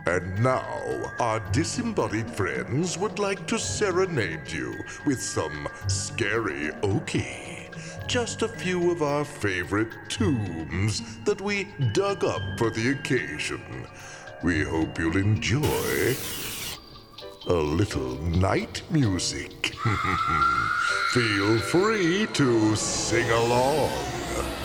And now, our disembodied friends would like to serenade you with some scary okie. Just a few of our favorite tombs that we dug up for the occasion. We hope you'll enjoy a little night music. Feel free to sing along.